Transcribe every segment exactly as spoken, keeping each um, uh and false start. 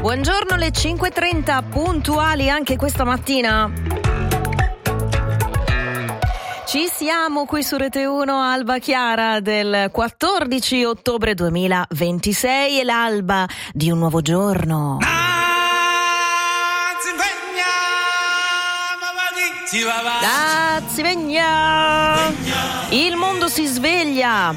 Buongiorno, le cinque e trenta puntuali anche questa mattina. Ci siamo qui su Rete uno, alba chiara del quattordici ottobre duemilaventisei, è l'alba di un nuovo giorno. Ah, Zivegna! Il mondo si sveglia,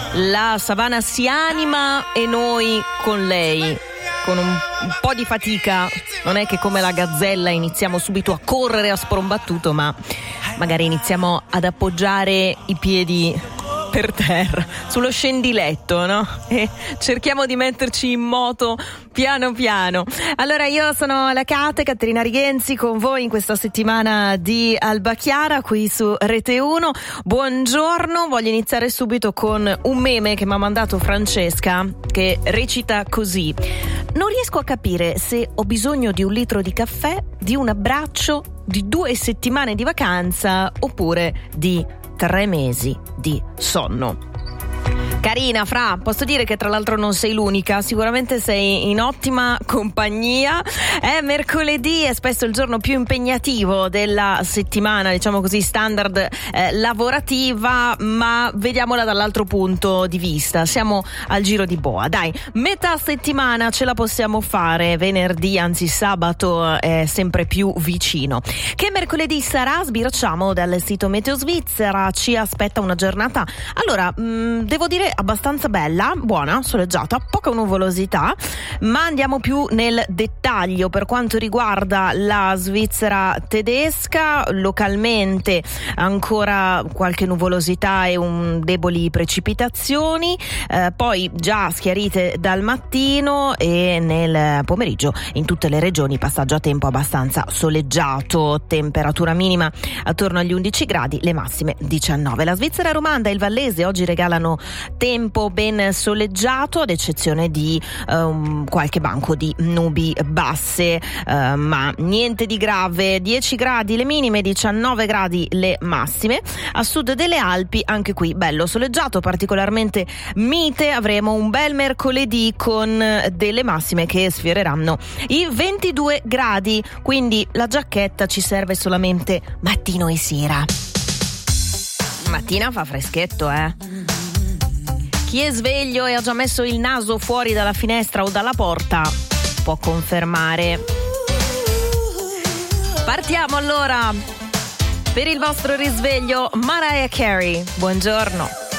la savana si anima e noi con lei, con un, un po' di fatica. Non è che come la gazzella iniziamo subito a correre a sprombattuto, ma magari iniziamo ad appoggiare i piedi per terra, sullo scendiletto, no? E cerchiamo di metterci in moto piano piano. Allora, io sono la Cate, Caterina Righenzi, con voi in questa settimana di Alba Chiara qui su Rete uno. Buongiorno, voglio iniziare subito con un meme che mi ha mandato Francesca, che recita così: non riesco a capire se ho bisogno di un litro di caffè, di un abbraccio, di due settimane di vacanza oppure di tre mesi di sonno. Carina, Fra, posso dire che tra l'altro non sei l'unica, sicuramente sei in ottima compagnia. È mercoledì, è spesso il giorno più impegnativo della settimana, diciamo così, standard eh, lavorativa, ma vediamola dall'altro punto di vista. Siamo al giro di boa, dai, metà settimana ce la possiamo fare, venerdì, anzi sabato è sempre più vicino. Che mercoledì sarà? Sbirciamo dal sito Meteo Svizzera, ci aspetta una giornata, allora, mh, devo dire abbastanza bella, buona, soleggiata, poca nuvolosità, ma andiamo più nel dettaglio per quanto riguarda la Svizzera tedesca. Localmente ancora qualche nuvolosità e un deboli precipitazioni, eh, poi già schiarite dal mattino e nel pomeriggio in tutte le regioni passaggio a tempo abbastanza soleggiato, temperatura minima attorno agli undici gradi, le massime diciannove. La Svizzera romanda e il vallese oggi regalano tempo ben soleggiato, ad eccezione di um, qualche banco di nubi basse, uh, ma niente di grave. Dieci gradi le minime, diciannove gradi le massime. A sud delle Alpi anche qui bello soleggiato, particolarmente mite. Avremo un bel mercoledì con delle massime che sfioreranno i ventidue gradi, quindi la giacchetta ci serve solamente mattino e sera. Mattina fa freschetto, eh. Chi è sveglio e ha già messo il naso fuori dalla finestra o dalla porta può confermare. Partiamo allora per il vostro risveglio. Mariah Carey, buongiorno.